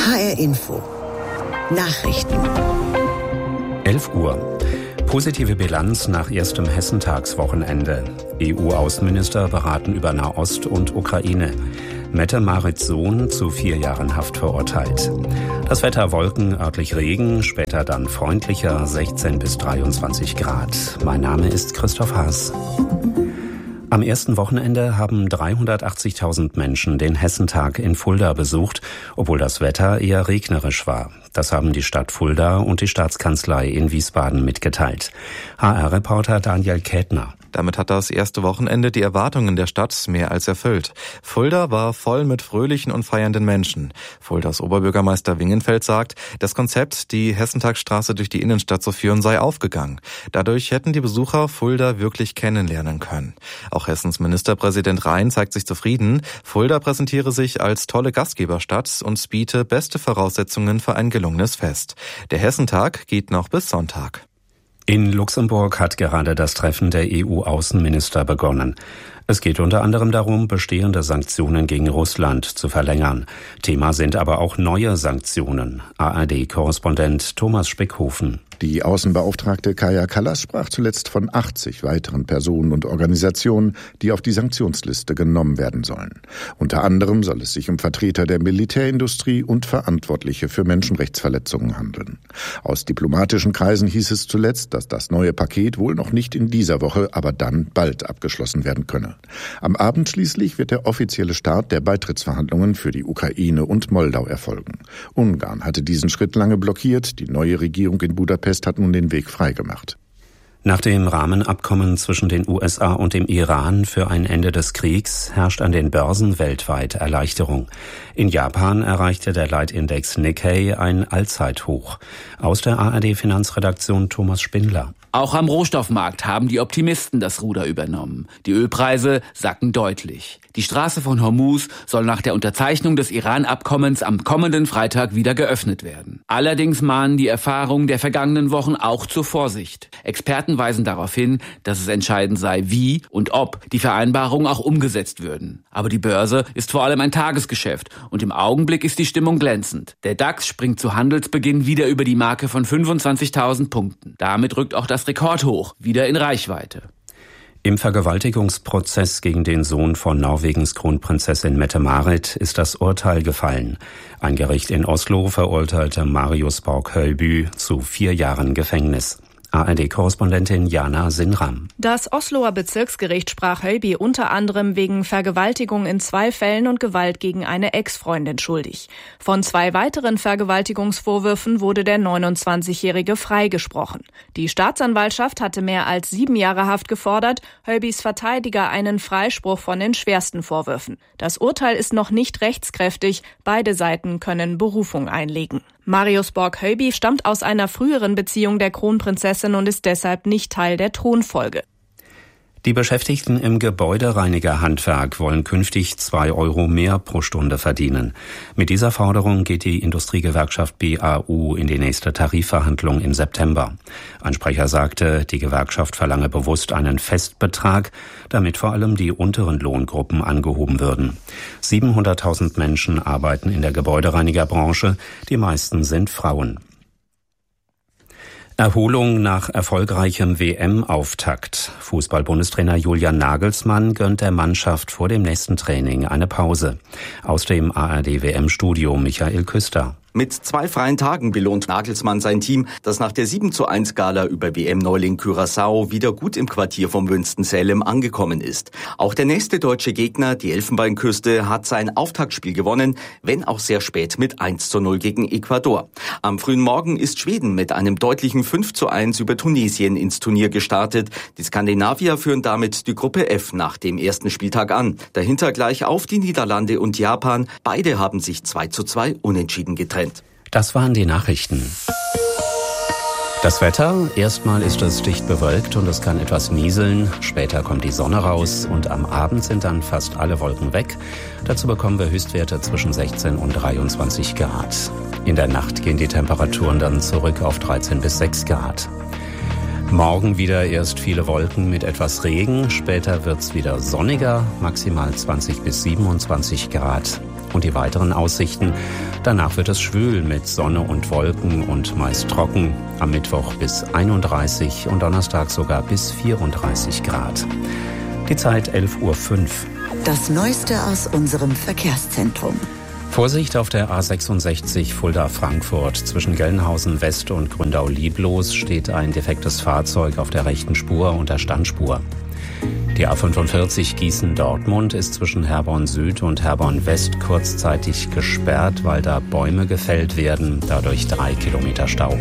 HR Info. Nachrichten. 11 Uhr. Positive Bilanz nach erstem Hessentagswochenende. EU-Außenminister beraten über Nahost und Ukraine. Mette-Marits Sohn zu 4 Jahren Haft verurteilt. Das Wetter: Wolken, örtlich Regen, später dann freundlicher, 16 bis 23 Grad. Mein Name ist Christoph Haas. Am ersten Wochenende haben 380.000 Menschen den Hessentag in Fulda besucht, obwohl das Wetter eher regnerisch war. Das haben die Stadt Fulda und die Staatskanzlei in Wiesbaden mitgeteilt. HR-Reporter Daniel Kätner. Damit hat das erste Wochenende die Erwartungen der Stadt mehr als erfüllt. Fulda war voll mit fröhlichen und feiernden Menschen. Fuldas Oberbürgermeister Wingenfeld sagt, das Konzept, die Hessentagsstraße durch die Innenstadt zu führen, sei aufgegangen. Dadurch hätten die Besucher Fulda wirklich kennenlernen können. Auch Hessens Ministerpräsident Rhein zeigt sich zufrieden. Fulda präsentiere sich als tolle Gastgeberstadt und biete beste Voraussetzungen für ein gelungenes Fest. Der Hessentag geht noch bis Sonntag. In Luxemburg hat gerade das Treffen der EU-Außenminister begonnen. Es geht unter anderem darum, bestehende Sanktionen gegen Russland zu verlängern. Thema sind aber auch neue Sanktionen. ARD-Korrespondent Thomas Spickhofen. Die Außenbeauftragte Kaja Kallas sprach zuletzt von 80 weiteren Personen und Organisationen, die auf die Sanktionsliste genommen werden sollen. Unter anderem soll es sich um Vertreter der Militärindustrie und Verantwortliche für Menschenrechtsverletzungen handeln. Aus diplomatischen Kreisen hieß es zuletzt, dass das neue Paket wohl noch nicht in dieser Woche, aber dann bald abgeschlossen werden könne. Am Abend schließlich wird der offizielle Start der Beitrittsverhandlungen für die Ukraine und Moldau erfolgen. Ungarn hatte diesen Schritt lange blockiert. Die neue Regierung in Budapest hat nun den Weg freigemacht. Nach dem Rahmenabkommen zwischen den USA und dem Iran für ein Ende des Kriegs herrscht an den Börsen weltweit Erleichterung. In Japan erreichte der Leitindex Nikkei ein Allzeithoch. Aus der ARD-Finanzredaktion Thomas Spindler. Auch am Rohstoffmarkt haben die Optimisten das Ruder übernommen. Die Ölpreise sacken deutlich. Die Straße von Hormuz soll nach der Unterzeichnung des Iran-Abkommens am kommenden Freitag wieder geöffnet werden. Allerdings mahnen die Erfahrungen der vergangenen Wochen auch zur Vorsicht. Experten weisen darauf hin, dass es entscheidend sei, wie und ob die Vereinbarungen auch umgesetzt würden. Aber die Börse ist vor allem ein Tagesgeschäft und im Augenblick ist die Stimmung glänzend. Der DAX springt zu Handelsbeginn wieder über die Marke von 25.000 Punkten. Damit rückt auch das Rekordhoch wieder in Reichweite. Im Vergewaltigungsprozess gegen den Sohn von Norwegens Kronprinzessin Mette-Marit ist das Urteil gefallen. Ein Gericht in Oslo verurteilte Marius Borg-Høiby zu 4 Jahren Gefängnis. ARD-Korrespondentin Jana Sinram. Das Osloer Bezirksgericht sprach Høiby unter anderem wegen Vergewaltigung in 2 Fällen und Gewalt gegen eine Ex-Freundin schuldig. Von 2 weiteren Vergewaltigungsvorwürfen wurde der 29-Jährige freigesprochen. Die Staatsanwaltschaft hatte mehr als 7 Jahre Haft gefordert, Høibys Verteidiger einen Freispruch von den schwersten Vorwürfen. Das Urteil ist noch nicht rechtskräftig, beide Seiten können Berufung einlegen. Marius Borg-Høiby stammt aus einer früheren Beziehung der Kronprinzessin und ist deshalb nicht Teil der Thronfolge. Die Beschäftigten im Gebäudereinigerhandwerk wollen künftig 2 Euro mehr pro Stunde verdienen. Mit dieser Forderung geht die Industriegewerkschaft BAU in die nächste Tarifverhandlung im September. Ein Sprecher sagte, die Gewerkschaft verlange bewusst einen Festbetrag, damit vor allem die unteren Lohngruppen angehoben würden. 700.000 Menschen arbeiten in der Gebäudereinigerbranche, die meisten sind Frauen. Erholung nach erfolgreichem WM-Auftakt. Fußball-Bundestrainer Julian Nagelsmann gönnt der Mannschaft vor dem nächsten Training eine Pause. Aus dem ARD-WM-Studio Michael Küster. Mit 2 freien Tagen belohnt Nagelsmann sein Team, das nach der 7:1-Gala über WM-Neuling Curaçao wieder gut im Quartier vom Winston-Salem angekommen ist. Auch der nächste deutsche Gegner, die Elfenbeinküste, hat sein Auftaktspiel gewonnen, wenn auch sehr spät mit 1:0 gegen Ecuador. Am frühen Morgen ist Schweden mit einem deutlichen 5:1 über Tunesien ins Turnier gestartet. Die Skandinavier führen damit die Gruppe F nach dem ersten Spieltag an. Dahinter gleich auf die Niederlande und Japan. Beide haben sich 2:2 unentschieden getrennt. Das waren die Nachrichten. Das Wetter: Erstmal ist es dicht bewölkt und es kann etwas nieseln. Später kommt die Sonne raus und am Abend sind dann fast alle Wolken weg. Dazu bekommen wir Höchstwerte zwischen 16 und 23 Grad. In der Nacht gehen die Temperaturen dann zurück auf 13 bis 6 Grad. Morgen wieder erst viele Wolken mit etwas Regen. Später wird's wieder sonniger, maximal 20 bis 27 Grad. Und die weiteren Aussichten: Danach wird es schwül mit Sonne und Wolken und meist trocken. Am Mittwoch bis 31 und Donnerstag sogar bis 34 Grad. Die Zeit 11:05 Uhr. Das Neueste aus unserem Verkehrszentrum. Vorsicht auf der A66 Fulda-Frankfurt. Zwischen Gelnhausen West und Gründau-Lieblos steht ein defektes Fahrzeug auf der rechten Spur unter Standspur. Die A45 Gießen-Dortmund ist zwischen Herborn Süd und Herborn West kurzzeitig gesperrt, weil da Bäume gefällt werden, dadurch 3 Kilometer Stau.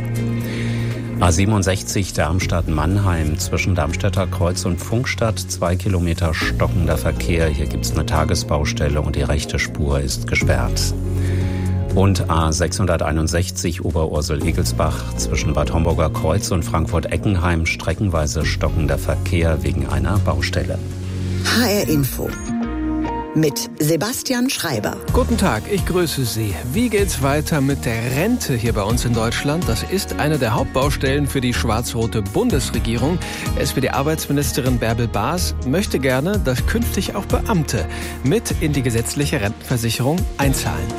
A67 Darmstadt-Mannheim zwischen Darmstädter Kreuz und Funkstadt 2 Kilometer stockender Verkehr. Hier gibt's eine Tagesbaustelle und die rechte Spur ist gesperrt. Und A661 Oberursel-Egelsbach zwischen Bad Homburger Kreuz und Frankfurt-Eckenheim streckenweise stockender Verkehr wegen einer Baustelle. HR Info mit Sebastian Schreiber. Guten Tag, ich grüße Sie. Wie geht's weiter mit der Rente hier bei uns in Deutschland? Das ist eine der Hauptbaustellen für die schwarz-rote Bundesregierung. SPD-Arbeitsministerin Bärbel Baas möchte gerne, dass künftig auch Beamte mit in die gesetzliche Rentenversicherung einzahlen.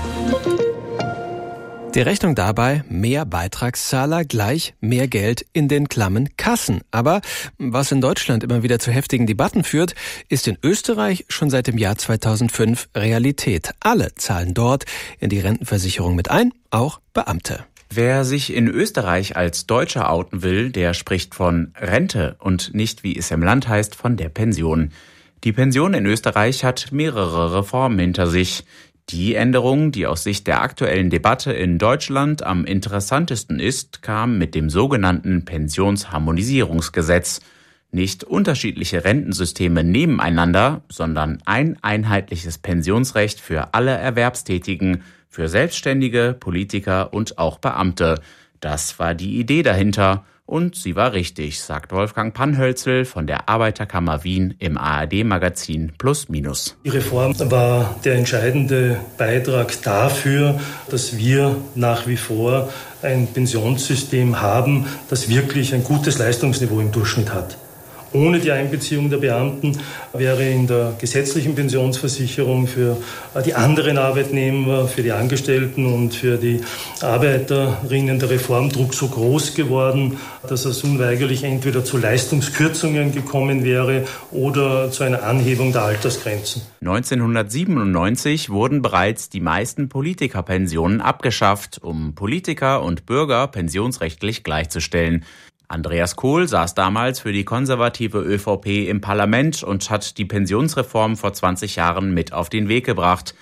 Die Rechnung dabei: mehr Beitragszahler gleich mehr Geld in den klammen Kassen. Aber was in Deutschland immer wieder zu heftigen Debatten führt, ist in Österreich schon seit dem Jahr 2005 Realität. Alle zahlen dort in die Rentenversicherung mit ein, auch Beamte. Wer sich in Österreich als Deutscher outen will, der spricht von Rente und nicht, wie es im Land heißt, von der Pension. Die Pension in Österreich hat mehrere Reformen hinter sich. Die Änderung, die aus Sicht der aktuellen Debatte in Deutschland am interessantesten ist, kam mit dem sogenannten Pensionsharmonisierungsgesetz. Nicht unterschiedliche Rentensysteme nebeneinander, sondern ein einheitliches Pensionsrecht für alle Erwerbstätigen, für Selbstständige, Politiker und auch Beamte. Das war die Idee dahinter. Und sie war richtig, sagt Wolfgang Panhölzel von der Arbeiterkammer Wien im ARD-Magazin Plus Minus. Die Reform war der entscheidende Beitrag dafür, dass wir nach wie vor ein Pensionssystem haben, das wirklich ein gutes Leistungsniveau im Durchschnitt hat. Ohne die Einbeziehung der Beamten wäre in der gesetzlichen Pensionsversicherung für die anderen Arbeitnehmer, für die Angestellten und für die Arbeiterinnen der Reformdruck so groß geworden, dass es unweigerlich entweder zu Leistungskürzungen gekommen wäre oder zu einer Anhebung der Altersgrenzen. 1997 wurden bereits die meisten Politikerpensionen abgeschafft, um Politiker und Bürger pensionsrechtlich gleichzustellen. Andreas Kohl saß damals für die konservative ÖVP im Parlament und hat die Pensionsreform vor 20 Jahren mit auf den Weg gebracht.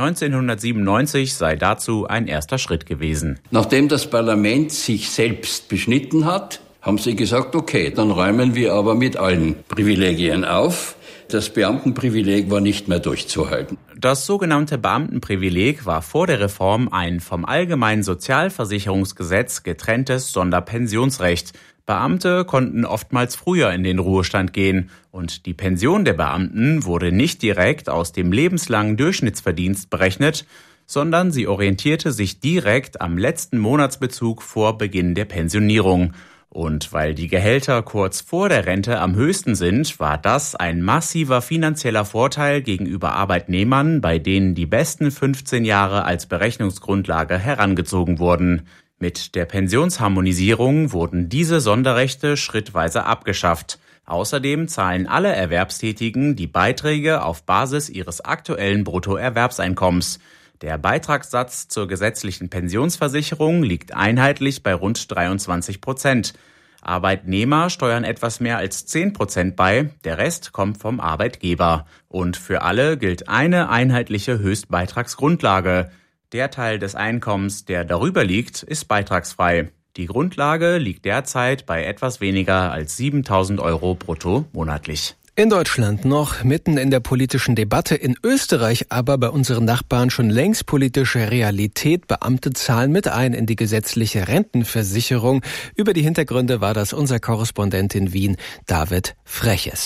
1997 sei dazu ein erster Schritt gewesen. Nachdem das Parlament sich selbst beschnitten hat, haben sie gesagt, okay, dann räumen wir aber mit allen Privilegien auf. Das Beamtenprivileg war nicht mehr durchzuhalten. Das sogenannte Beamtenprivileg war vor der Reform ein vom Allgemeinen Sozialversicherungsgesetz getrenntes Sonderpensionsrecht. Beamte konnten oftmals früher in den Ruhestand gehen und die Pension der Beamten wurde nicht direkt aus dem lebenslangen Durchschnittsverdienst berechnet, sondern sie orientierte sich direkt am letzten Monatsbezug vor Beginn der Pensionierung. Und weil die Gehälter kurz vor der Rente am höchsten sind, war das ein massiver finanzieller Vorteil gegenüber Arbeitnehmern, bei denen die besten 15 Jahre als Berechnungsgrundlage herangezogen wurden. Mit der Pensionsharmonisierung wurden diese Sonderrechte schrittweise abgeschafft. Außerdem zahlen alle Erwerbstätigen die Beiträge auf Basis ihres aktuellen Bruttoerwerbseinkommens. Der Beitragssatz zur gesetzlichen Pensionsversicherung liegt einheitlich bei rund 23%. Arbeitnehmer steuern etwas mehr als 10% bei, der Rest kommt vom Arbeitgeber. Und für alle gilt eine einheitliche Höchstbeitragsgrundlage. Der Teil des Einkommens, der darüber liegt, ist beitragsfrei. Die Grundlage liegt derzeit bei etwas weniger als 7.000 € brutto monatlich. In Deutschland noch mitten in der politischen Debatte, in Österreich aber bei unseren Nachbarn schon längst politische Realität. Beamte zahlen mit ein in die gesetzliche Rentenversicherung. Über die Hintergründe war das unser Korrespondent in Wien, David Freches.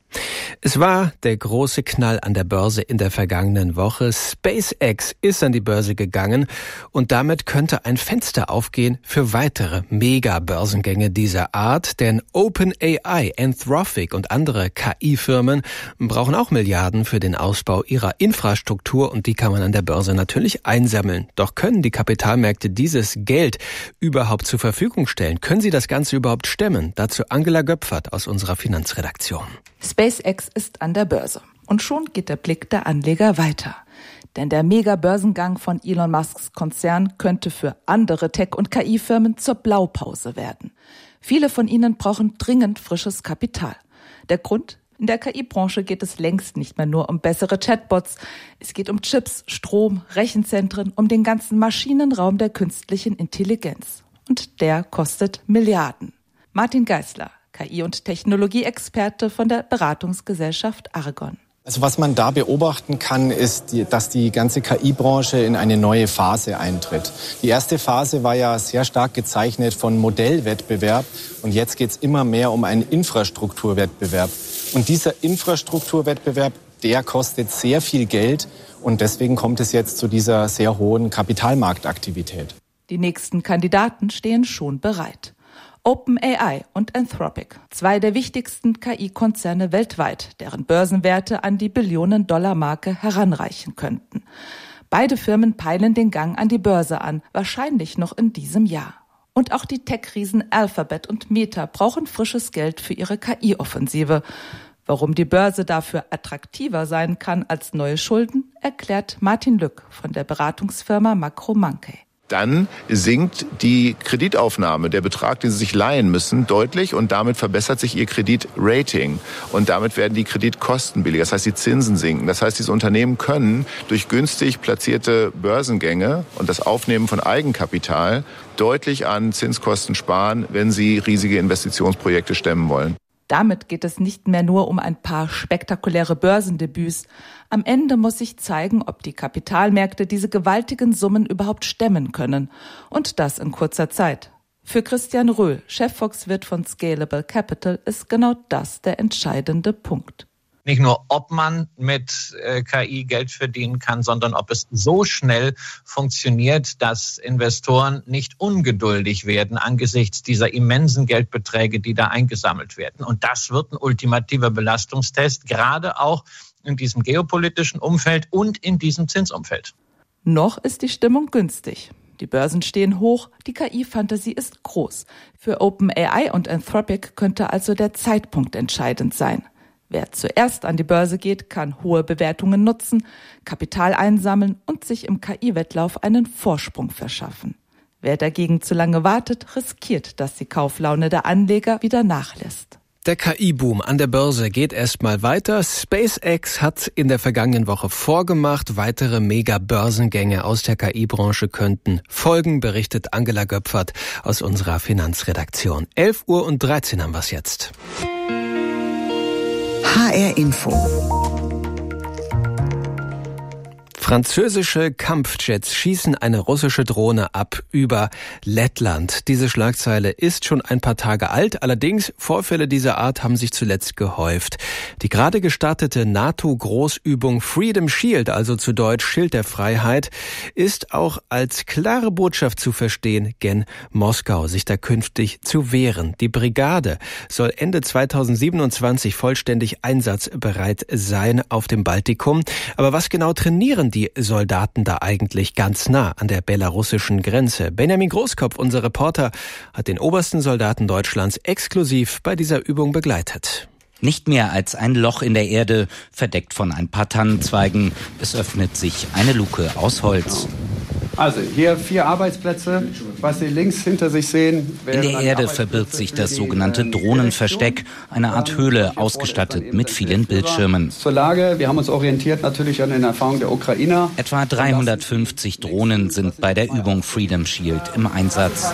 Es war der große Knall an der Börse in der vergangenen Woche. SpaceX ist an die Börse gegangen und damit könnte ein Fenster aufgehen für weitere Mega-Börsengänge dieser Art. Denn OpenAI, Anthropic und andere KI-Firmen brauchen auch Milliarden für den Ausbau ihrer Infrastruktur und die kann man an der Börse natürlich einsammeln. Doch können die Kapitalmärkte dieses Geld überhaupt zur Verfügung stellen? Können sie das Ganze überhaupt stemmen? Dazu Angela Göpfert aus unserer Finanzredaktion. SpaceX ist an der Börse. Und schon geht der Blick der Anleger weiter. Denn der Mega-Börsengang von Elon Musks Konzern könnte für andere Tech- und KI-Firmen zur Blaupause werden. Viele von ihnen brauchen dringend frisches Kapital. Der Grund? In der KI-Branche geht es längst nicht mehr nur um bessere Chatbots. Es geht um Chips, Strom, Rechenzentren, um den ganzen Maschinenraum der künstlichen Intelligenz. Und der kostet Milliarden. Martin Geisler, KI- und Technologieexperte von der Beratungsgesellschaft Argon. Also was man da beobachten kann, ist, dass die ganze KI-Branche in eine neue Phase eintritt. Die erste Phase war ja sehr stark gezeichnet von Modellwettbewerb und jetzt geht es immer mehr um einen Infrastrukturwettbewerb. Und dieser Infrastrukturwettbewerb, der kostet sehr viel Geld und deswegen kommt es jetzt zu dieser sehr hohen Kapitalmarktaktivität. Die nächsten Kandidaten stehen schon bereit. OpenAI und Anthropic, zwei der wichtigsten KI-Konzerne weltweit, deren Börsenwerte an die Billionen-Dollar-Marke heranreichen könnten. Beide Firmen peilen den Gang an die Börse an, wahrscheinlich noch in diesem Jahr. Und auch die Tech-Riesen Alphabet und Meta brauchen frisches Geld für ihre KI-Offensive. Warum die Börse dafür attraktiver sein kann als neue Schulden, erklärt Martin Lück von der Beratungsfirma Macro-Monkey. Dann sinkt die Kreditaufnahme, der Betrag, den sie sich leihen müssen, deutlich und damit verbessert sich ihr Kreditrating und damit werden die Kreditkosten billiger, das heißt die Zinsen sinken. Das heißt, diese Unternehmen können durch günstig platzierte Börsengänge und das Aufnehmen von Eigenkapital deutlich an Zinskosten sparen, wenn sie riesige Investitionsprojekte stemmen wollen. Damit geht es nicht mehr nur um ein paar spektakuläre Börsendebüts. Am Ende muss sich zeigen, ob die Kapitalmärkte diese gewaltigen Summen überhaupt stemmen können. Und das in kurzer Zeit. Für Christian Röhl, Chefvolkswirt von Scalable Capital, ist genau das der entscheidende Punkt. Nicht nur, ob man mit KI Geld verdienen kann, sondern ob es so schnell funktioniert, dass Investoren nicht ungeduldig werden angesichts dieser immensen Geldbeträge, die da eingesammelt werden. Und das wird ein ultimativer Belastungstest, gerade auch in diesem geopolitischen Umfeld und in diesem Zinsumfeld. Noch ist die Stimmung günstig. Die Börsen stehen hoch, die KI-Fantasie ist groß. Für OpenAI und Anthropic könnte also der Zeitpunkt entscheidend sein. Wer zuerst an die Börse geht, kann hohe Bewertungen nutzen, Kapital einsammeln und sich im KI-Wettlauf einen Vorsprung verschaffen. Wer dagegen zu lange wartet, riskiert, dass die Kauflaune der Anleger wieder nachlässt. Der KI-Boom an der Börse geht erstmal weiter. SpaceX hat in der vergangenen Woche vorgemacht, weitere Mega-Börsengänge aus der KI-Branche könnten folgen, berichtet Angela Göpfert aus unserer Finanzredaktion. 11:13 Uhr haben wir es jetzt. HR Info. Französische Kampfjets schießen eine russische Drohne ab über Lettland. Diese Schlagzeile ist schon ein paar Tage alt, allerdings Vorfälle dieser Art haben sich zuletzt gehäuft. Die gerade gestartete NATO-Großübung Freedom Shield, also zu Deutsch Schild der Freiheit, ist auch als klare Botschaft zu verstehen, gen Moskau sich da künftig zu wehren. Die Brigade soll Ende 2027 vollständig einsatzbereit sein auf dem Baltikum. Aber was genau trainieren die Soldaten da eigentlich ganz nah an der belarussischen Grenze? Benjamin Großkopf, unser Reporter, hat den obersten Soldaten Deutschlands exklusiv bei dieser Übung begleitet. Nicht mehr als ein Loch in der Erde, verdeckt von ein paar Tannenzweigen. Es öffnet sich eine Luke aus Holz. Also hier 4 Arbeitsplätze, was Sie links hinter sich sehen. In der Erde verbirgt sich das sogenannte Drohnenversteck, eine Art Höhle, ausgestattet mit vielen Bildschirmen. Zur Lage, wir haben uns orientiert natürlich an den Erfahrungen der Ukrainer. Etwa 350 Drohnen sind bei der Übung Freedom Shield im Einsatz.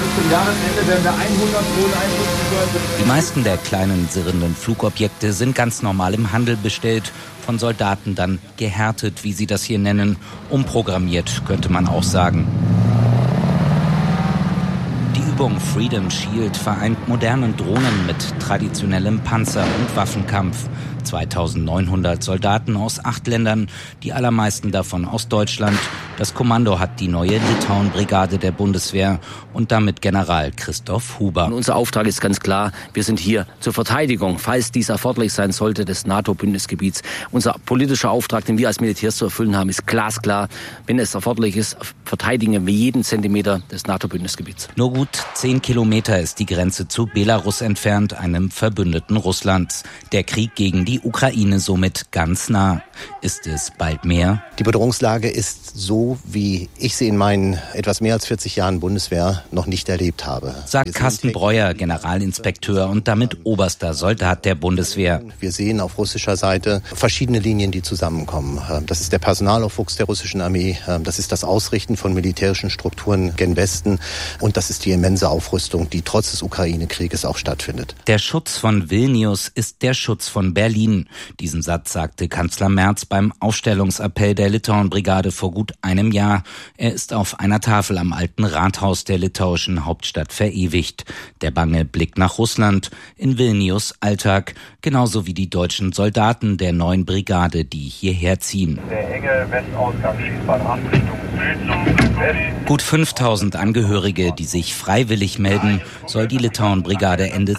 Die meisten der kleinen sirrenden Flugobjekte sind ganz normal im Handel bestellt, von Soldaten dann gehärtet, wie sie das hier nennen, umprogrammiert, könnte man auch sagen. Die Übung Freedom Shield vereint modernen Drohnen mit traditionellem Panzer- und Waffenkampf. 2900 Soldaten aus 8 Ländern, die allermeisten davon aus Deutschland. Das Kommando hat die neue Litauen-Brigade der Bundeswehr und damit General Christoph Huber. Und unser Auftrag ist ganz klar, wir sind hier zur Verteidigung, falls dies erforderlich sein sollte, des NATO-Bündnisgebiets. Unser politischer Auftrag, den wir als Militärs zu erfüllen haben, ist glasklar. Wenn es erforderlich ist, verteidigen wir jeden Zentimeter des NATO-Bündnisgebiets. Nur gut 10 Kilometer ist die Grenze zu Belarus entfernt, einem Verbündeten Russlands. Der Krieg gegen die Ukraine somit ganz nah. Ist es bald mehr? Die Bedrohungslage ist so, wie ich sie in meinen etwas mehr als 40 Jahren Bundeswehr noch nicht erlebt habe. Sagt Carsten Breuer, Generalinspekteur und damit oberster Soldat der Bundeswehr. Wir sehen auf russischer Seite verschiedene Linien, die zusammenkommen. Das ist der Personalaufwuchs der russischen Armee, das ist das Ausrichten von militärischen Strukturen gen Westen und das ist die immense Aufrüstung, die trotz des Ukraine-Krieges auch stattfindet. Der Schutz von Vilnius ist der Schutz von Berlin. Diesen Satz sagte Kanzler Merz beim Aufstellungsappell der Litauen-Brigade vor gut einem Jahr. Er ist auf einer Tafel am alten Rathaus der litauischen Hauptstadt verewigt. Der bange Blick nach Russland, in Vilnius Alltag, genauso wie die deutschen Soldaten der neuen Brigade, die hierher ziehen. Der enge Westausgang Schießbahn 8 Richtung Süd. Gut 5000 Angehörige, die sich freiwillig melden, soll die Litauen-Brigade Ende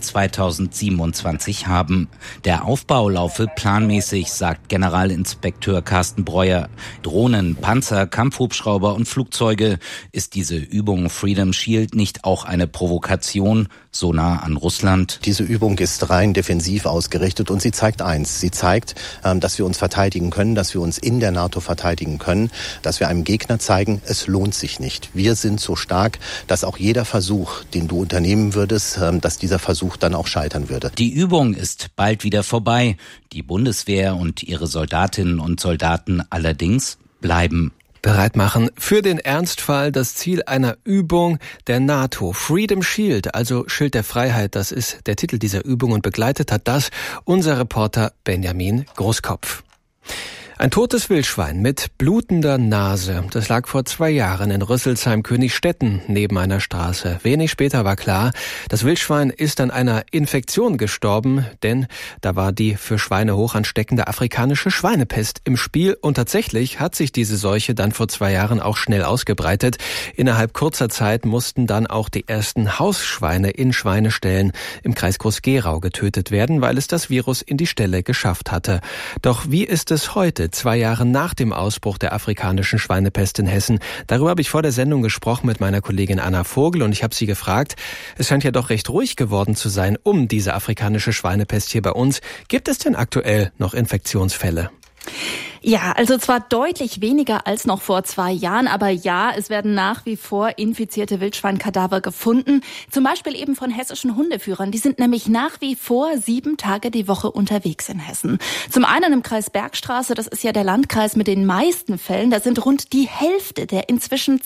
2027 haben. Der Aufbau laufe planmäßig, sagt Generalinspekteur Carsten Breuer. Drohnen, Panzer, Kampfhubschrauber und Flugzeuge. Ist diese Übung Freedom Shield nicht auch eine Provokation, so nah an Russland? Diese Übung ist rein defensiv ausgerichtet und sie zeigt eins. Sie zeigt, dass wir uns verteidigen können, dass wir uns in der NATO verteidigen können, dass wir einem Gegner zeigen, es lohnt sich nicht. Wir sind so stark, dass auch jeder Versuch, den du unternehmen würdest, dass dieser Versuch dann auch scheitern würde. Die Übung ist bald wieder vorbei. Die Bundeswehr und ihre Soldatinnen und Soldaten allerdings bleiben. Bereit machen für den Ernstfall, das Ziel einer Übung der NATO. Freedom Shield, also Schild der Freiheit, das ist der Titel dieser Übung und begleitet hat das unser Reporter Benjamin Großkopf. Ein totes Wildschwein mit blutender Nase. Das lag vor 2 Jahren in Rüsselsheim-Königstetten neben einer Straße. Wenig später war klar, das Wildschwein ist an einer Infektion gestorben, denn da war die für Schweine hoch ansteckende afrikanische Schweinepest im Spiel. Und tatsächlich hat sich diese Seuche dann vor 2 Jahren auch schnell ausgebreitet. Innerhalb kurzer Zeit mussten dann auch die ersten Hausschweine in Schweineställen im Kreis Groß-Gerau getötet werden, weil es das Virus in die Ställe geschafft hatte. Doch wie ist es heute? 2 Jahre nach dem Ausbruch der afrikanischen Schweinepest in Hessen. Darüber habe ich vor der Sendung gesprochen mit meiner Kollegin Anna Vogel und ich habe sie gefragt, es scheint ja doch recht ruhig geworden zu sein um diese afrikanische Schweinepest hier bei uns. Gibt es denn aktuell noch Infektionsfälle? Ja, also zwar deutlich weniger als noch vor 2 Jahren, aber ja, es werden nach wie vor infizierte Wildschweinkadaver gefunden. Zum Beispiel eben von hessischen Hundeführern. Die sind nämlich nach wie vor 7 Tage die Woche unterwegs in Hessen. Zum einen im Kreis Bergstraße, das ist ja der Landkreis mit den meisten Fällen. Da sind rund die Hälfte der inzwischen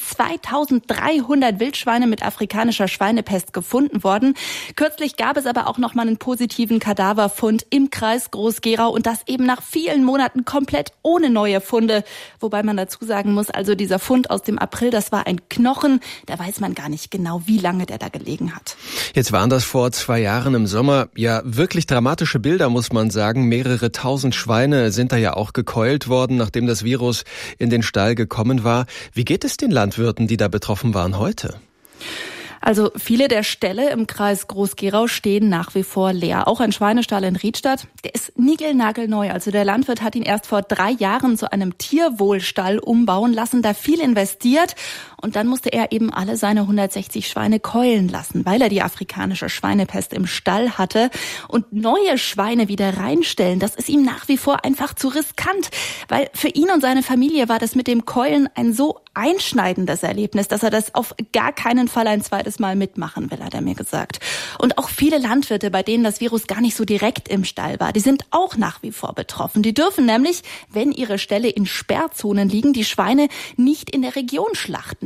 2300 Wildschweine mit afrikanischer Schweinepest gefunden worden. Kürzlich gab es aber auch noch mal einen positiven Kadaverfund im Kreis Groß-Gerau und das eben nach vielen Monaten komplett ohne neue Funde. Wobei man dazu sagen muss, also dieser Fund aus dem April, das war ein Knochen. Da weiß man gar nicht genau, wie lange der da gelegen hat. Jetzt waren das vor 2 Jahren im Sommer ja wirklich dramatische Bilder, muss man sagen. Mehrere tausend Schweine sind da ja auch gekeult worden, nachdem das Virus in den Stall gekommen war. Wie geht es den Landwirten, die da betroffen waren, heute? Also viele der Ställe im Kreis Groß-Gerau stehen nach wie vor leer. Auch ein Schweinestall in Riedstadt, der ist niegelnagelneu. Also der Landwirt hat ihn erst vor 3 Jahren zu einem Tierwohlstall umbauen lassen, da viel investiert. Und dann musste er eben alle seine 160 Schweine keulen lassen, weil er die afrikanische Schweinepest im Stall hatte. Und neue Schweine wieder reinstellen, das ist ihm nach wie vor einfach zu riskant. Weil für ihn und seine Familie war das mit dem Keulen ein so einschneidendes Erlebnis, dass er das auf gar keinen Fall ein zweites Mal mitmachen will, hat er mir gesagt. Und auch viele Landwirte, bei denen das Virus gar nicht so direkt im Stall war, die sind auch nach wie vor betroffen. Die dürfen nämlich, wenn ihre Ställe in Sperrzonen liegen, die Schweine nicht in der Region schlachten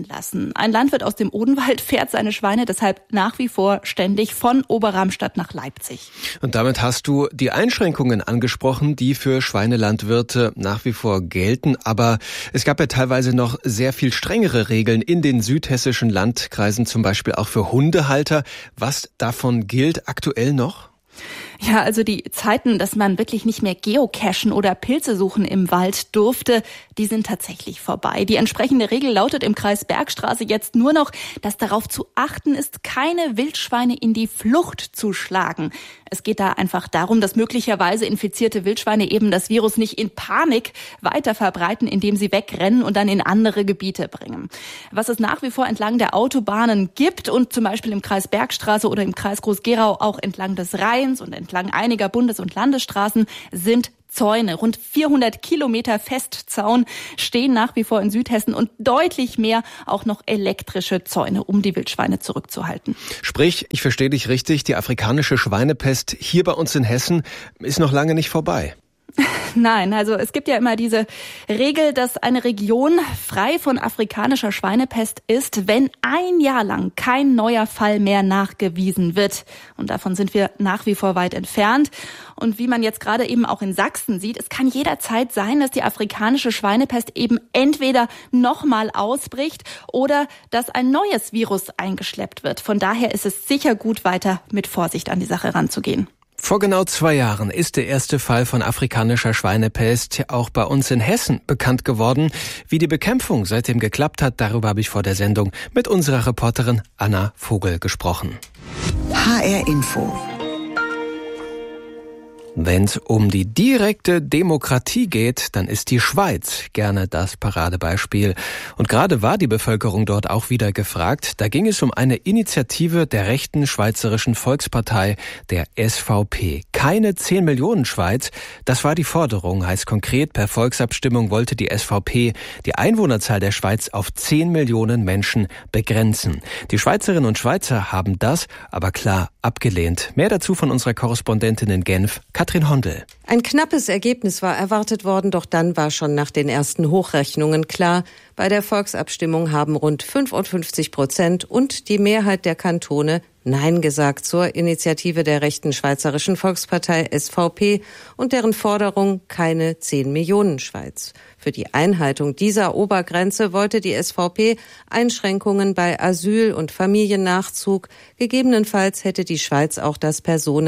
lassen. Ein Landwirt aus dem Odenwald fährt seine Schweine deshalb nach wie vor ständig von Oberramstadt nach Leipzig. Und damit hast du die Einschränkungen angesprochen, die für Schweinelandwirte nach wie vor gelten. Aber es gab ja teilweise noch sehr viel strengere Regeln in den südhessischen Landkreisen, zum Beispiel auch für Hundehalter. Was davon gilt aktuell noch? Ja, also die Zeiten, dass man wirklich nicht mehr geocachen oder Pilze suchen im Wald durfte, die sind tatsächlich vorbei. Die entsprechende Regel lautet im Kreis Bergstraße jetzt nur noch, dass darauf zu achten ist, keine Wildschweine in die Flucht zu schlagen. Es geht da einfach darum, dass möglicherweise infizierte Wildschweine eben das Virus nicht in Panik weiter verbreiten, indem sie wegrennen und dann in andere Gebiete bringen. Was es nach wie vor entlang der Autobahnen gibt und zum Beispiel im Kreis Bergstraße oder im Kreis Groß-Gerau auch entlang des Rheins und entlang einiger Bundes- und Landesstraßen sind Zäune. Rund 400 Kilometer Festzaun stehen nach wie vor in Südhessen und deutlich mehr auch noch elektrische Zäune, um die Wildschweine zurückzuhalten. Sprich, ich verstehe dich richtig, die afrikanische Schweinepest hier bei uns in Hessen ist noch lange nicht vorbei. Nein, also es gibt ja immer diese Regel, dass eine Region frei von afrikanischer Schweinepest ist, wenn ein Jahr lang kein neuer Fall mehr nachgewiesen wird. Und davon sind wir nach wie vor weit entfernt. Und wie man jetzt gerade eben auch in Sachsen sieht, es kann jederzeit sein, dass die afrikanische Schweinepest eben entweder nochmal ausbricht oder dass ein neues Virus eingeschleppt wird. Von daher ist es sicher gut, weiter mit Vorsicht an die Sache ranzugehen. Vor genau 2 Jahren ist der erste Fall von afrikanischer Schweinepest auch bei uns in Hessen bekannt geworden. Wie die Bekämpfung seitdem geklappt hat, darüber habe ich vor der Sendung mit unserer Reporterin Anna Vogel gesprochen. HR Info. Wenn es um die direkte Demokratie geht, dann ist die Schweiz gerne das Paradebeispiel. Und gerade war die Bevölkerung dort auch wieder gefragt. Da ging es um eine Initiative der rechten Schweizerischen Volkspartei, der SVP. Keine 10 Millionen Schweiz, das war die Forderung. Heißt konkret, per Volksabstimmung wollte die SVP die Einwohnerzahl der Schweiz auf 10 Millionen Menschen begrenzen. Die Schweizerinnen und Schweizer haben das aber klar abgelehnt. Mehr dazu von unserer Korrespondentin in Genf, Katrin Hondel. Ein knappes Ergebnis war erwartet worden, doch dann war schon nach den ersten Hochrechnungen klar, bei der Volksabstimmung haben rund 55% und die Mehrheit der Kantone Nein gesagt zur Initiative der rechten Schweizerischen Volkspartei SVP und deren Forderung keine 10 Millionen Schweiz. Für die Einhaltung dieser Obergrenze wollte die SVP Einschränkungen bei Asyl- und Familiennachzug. Gegebenenfalls hätte die Schweiz auch das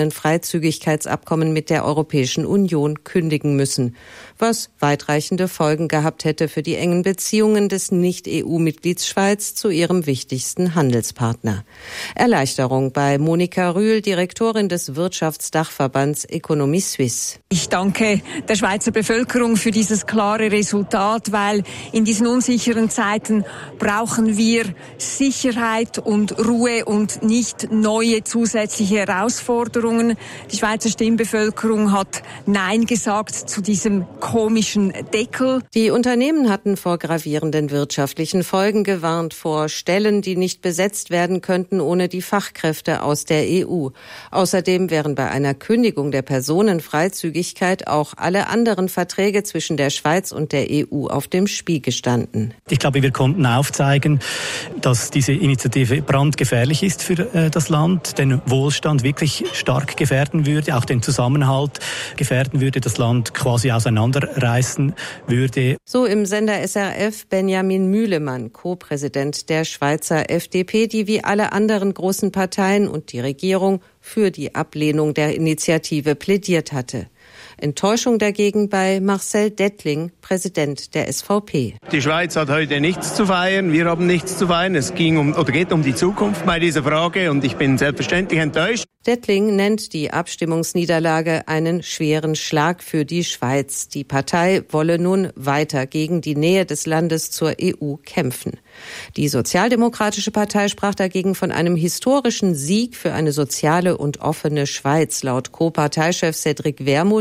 Personenfreizügigkeitsabkommen mit der Europäischen Union kündigen müssen, was weitreichende Folgen gehabt hätte für die engen Beziehungen des Nicht-EU-Mitglieds Schweiz zu ihrem wichtigsten Handelspartner. Erleichterung bei Monika Rühl, Direktorin des Wirtschaftsdachverbands Economie Suisse. Ich danke der Schweizer Bevölkerung für dieses klare Resultat, weil in diesen unsicheren Zeiten brauchen wir Sicherheit und Ruhe und nicht neue zusätzliche Herausforderungen. Die Schweizer Stimmbevölkerung hat Nein gesagt zu diesem komischen Deckel. Die Unternehmen hatten vor gravierenden wirtschaftlichen Folgen gewarnt, vor Stellen, die nicht besetzt werden könnten ohne die Fachkräfte aus der EU. Außerdem wären bei einer Kündigung der Personenfreizügigkeit auch alle anderen Verträge zwischen der Schweiz und der EU auf dem Spiel gestanden. Ich glaube, wir konnten aufzeigen, dass diese Initiative brandgefährlich ist für das Land, den Wohlstand wirklich stark gefährden würde, auch den Zusammenhalt gefährden würde, das Land quasi auseinanderreißen würde. So im Sender SRF Benjamin Mühlemann, Co-Präsident der Schweizer FDP, die wie alle anderen großen Parteien und die Regierung für die Ablehnung der Initiative plädiert hatte. Enttäuschung dagegen bei Marcel Dettling, Präsident der SVP. Die Schweiz hat heute nichts zu feiern, wir haben nichts zu feiern. Es geht um die Zukunft bei dieser Frage und ich bin selbstverständlich enttäuscht. Dettling nennt die Abstimmungsniederlage einen schweren Schlag für die Schweiz. Die Partei wolle nun weiter gegen die Nähe des Landes zur EU kämpfen. Die Sozialdemokratische Partei sprach dagegen von einem historischen Sieg für eine soziale und offene Schweiz. Laut Co-Parteichef Cédric Wermuth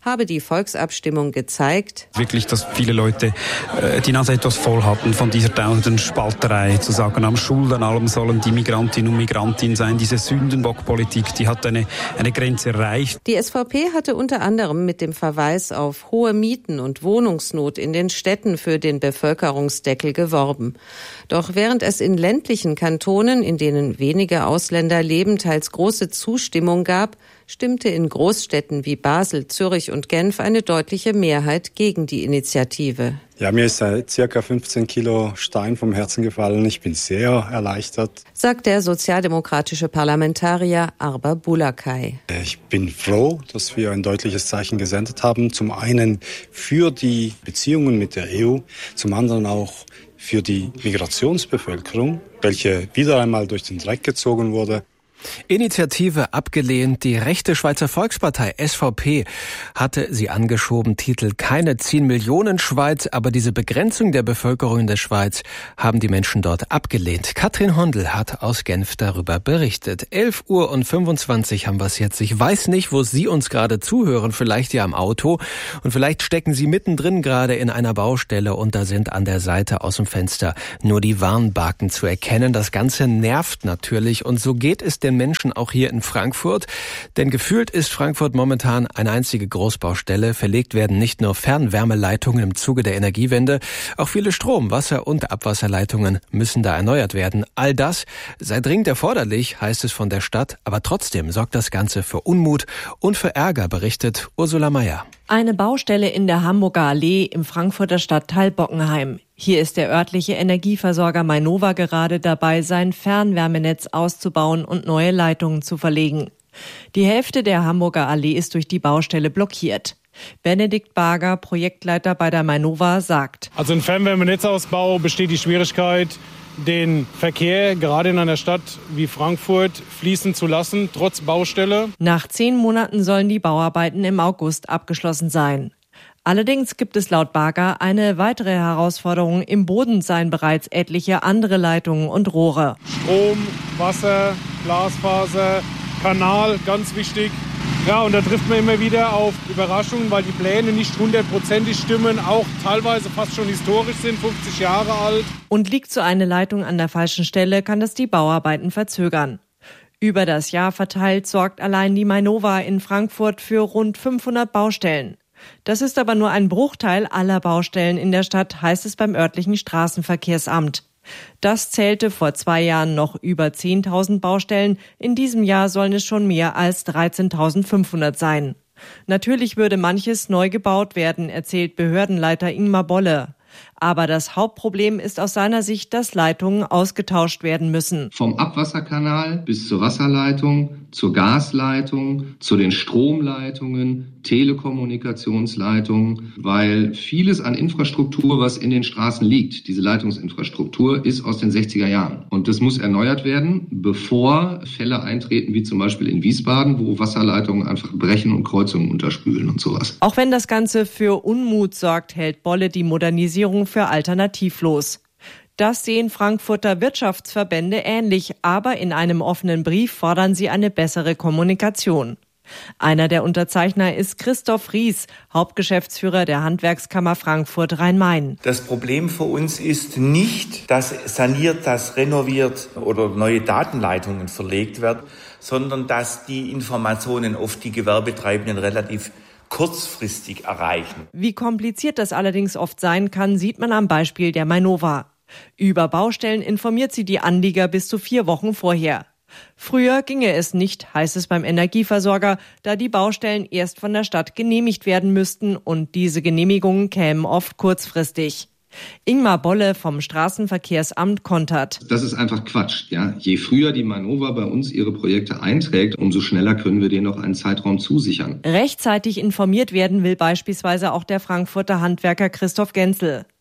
habe die Volksabstimmung gezeigt, wirklich, dass viele Leute die Nase etwas voll hatten von dieser dauernden Spalterei, zu sagen, am Schuld an allem sollen die Migrantinnen und Migranten sein. Diese Sündenbockpolitik, die hat eine Grenze erreicht. Die SVP hatte unter anderem mit dem Verweis auf hohe Mieten und Wohnungsnot in den Städten für den Bevölkerungsdeckel geworben. Doch während es in ländlichen Kantonen, in denen wenige Ausländer leben, teils große Zustimmung gab, stimmte in Großstädten wie Basel, Zürich und Genf eine deutliche Mehrheit gegen die Initiative. Ja, mir ist circa 15 Kilo Stein vom Herzen gefallen. Ich bin sehr erleichtert, sagt der sozialdemokratische Parlamentarier Arba Bulakai. Ich bin froh, dass wir ein deutliches Zeichen gesendet haben. Zum einen für die Beziehungen mit der EU, zum anderen auch für die Migrationsbevölkerung, welche wieder einmal durch den Dreck gezogen wurde. Initiative abgelehnt. Die rechte Schweizer Volkspartei SVP hatte sie angeschoben. Titel keine 10 Millionen Schweiz, aber diese Begrenzung der Bevölkerung in der Schweiz haben die Menschen dort abgelehnt. Katrin Hondel hat aus Genf darüber berichtet. 11:25 haben wir es jetzt. Ich weiß nicht, wo Sie uns gerade zuhören. Vielleicht ja im Auto und vielleicht stecken Sie mittendrin gerade in einer Baustelle und da sind an der Seite aus dem Fenster nur die Warnbalken zu erkennen. Das Ganze nervt natürlich und so geht es den Menschen auch hier in Frankfurt. Denn gefühlt ist Frankfurt momentan eine einzige Großbaustelle. Verlegt werden nicht nur Fernwärmeleitungen im Zuge der Energiewende, auch viele Strom-, Wasser- und Abwasserleitungen müssen da erneuert werden. All das sei dringend erforderlich, heißt es von der Stadt. Aber trotzdem sorgt das Ganze für Unmut und für Ärger, berichtet Ursula Mayer. Eine Baustelle in der Hamburger Allee im Frankfurter Stadtteil Bockenheim. Hier ist der örtliche Energieversorger Mainova gerade dabei, sein Fernwärmenetz auszubauen und neue Leitungen zu verlegen. Die Hälfte der Hamburger Allee ist durch die Baustelle blockiert. Benedikt Barger, Projektleiter bei der Mainova, sagt: Also im Fernwärmenetzausbau besteht die Schwierigkeit, den Verkehr gerade in einer Stadt wie Frankfurt fließen zu lassen, trotz Baustelle. Nach 10 Monaten sollen die Bauarbeiten im August abgeschlossen sein. Allerdings gibt es laut Barger eine weitere Herausforderung. Im Boden seien bereits etliche andere Leitungen und Rohre. Strom, Wasser, Glasfaser, Kanal, ganz wichtig. Ja, und da trifft man immer wieder auf Überraschungen, weil die Pläne nicht 100%ig stimmen, auch teilweise fast schon historisch sind, 50 Jahre alt. Und liegt so eine Leitung an der falschen Stelle, kann das die Bauarbeiten verzögern. Über das Jahr verteilt sorgt allein die Mainova in Frankfurt für rund 500 Baustellen. Das ist aber nur ein Bruchteil aller Baustellen in der Stadt, heißt es beim örtlichen Straßenverkehrsamt. Das zählte vor 2 Jahren noch über 10.000 Baustellen. In diesem Jahr sollen es schon mehr als 13.500 sein. Natürlich würde manches neu gebaut werden, erzählt Behördenleiter Ingmar Bolle. Aber das Hauptproblem ist aus seiner Sicht, dass Leitungen ausgetauscht werden müssen. Vom Abwasserkanal bis zur Wasserleitung, zur Gasleitung, zu den Stromleitungen, Telekommunikationsleitungen, weil vieles an Infrastruktur, was in den Straßen liegt, diese Leitungsinfrastruktur, ist aus den 60er Jahren. Und das muss erneuert werden, bevor Fälle eintreten, wie zum Beispiel in Wiesbaden, wo Wasserleitungen einfach brechen und Kreuzungen unterspülen und sowas. Auch wenn das Ganze für Unmut sorgt, hält Bolle die Modernisierung für alternativlos. Das sehen Frankfurter Wirtschaftsverbände ähnlich, aber in einem offenen Brief fordern sie eine bessere Kommunikation. Einer der Unterzeichner ist Christoph Ries, Hauptgeschäftsführer der Handwerkskammer Frankfurt Rhein-Main. Das Problem für uns ist nicht, dass saniert, dass renoviert oder neue Datenleitungen verlegt werden, sondern dass die Informationen oft die Gewerbetreibenden relativ kurzfristig erreichen. Wie kompliziert das allerdings oft sein kann, sieht man am Beispiel der Mainova. Über Baustellen informiert sie die Anlieger bis zu 4 Wochen vorher. Früher ginge es nicht, heißt es beim Energieversorger, da die Baustellen erst von der Stadt genehmigt werden müssten und diese Genehmigungen kämen oft kurzfristig. Ingmar Bolle vom Straßenverkehrsamt kontert: Das ist einfach Quatsch. Ja? Je früher die Mainova bei uns ihre Projekte einträgt, umso schneller können wir denen noch einen Zeitraum zusichern. Rechtzeitig informiert werden will beispielsweise auch der Frankfurter Handwerker Christoph Genzel.